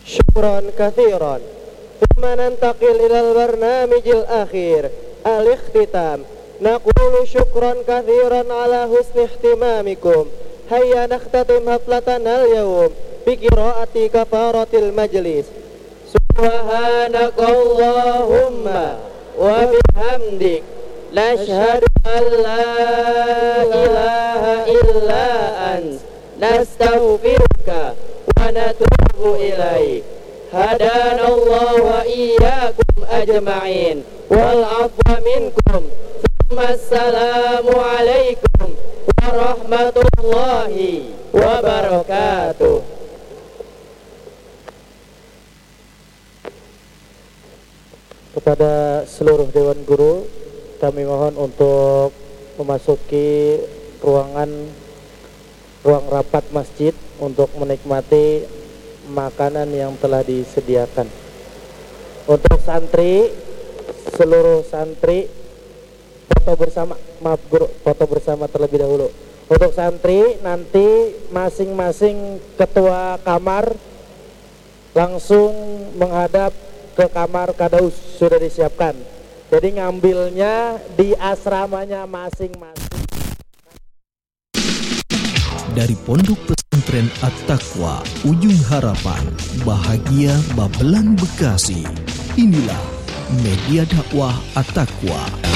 شكرا كثيرا. ثم ننتقل إلى البرنامج الأخير الاختتام. نقول شكرا كثيرا على حسن اهتمامكم. هيا نختتم حفلتنا اليوم بقراءة كفارة المجلس. سبحانك اللهم وبحمدك نشهد أن لا إله إلا أنت نستغفرك ونتوب إليك. هدانا الله وإياكم أجمعين والعفو منكم. ثم السلام عليكم ورحمة الله wabarakatuh. Kepada seluruh Dewan Guru, kami mohon untuk memasuki ruang rapat masjid untuk menikmati makanan yang telah disediakan. Untuk santri, seluruh santri foto bersama terlebih dahulu. Untuk santri, nanti masing-masing ketua kamar langsung menghadap ke kamar kadaus, sudah disiapkan. Jadi ngambilnya di asramanya masing-masing. Dari Pondok Pesantren At-Taqwa, Ujung Harapan, Bahagia Babelan Bekasi. Inilah media dakwah At-Taqwa.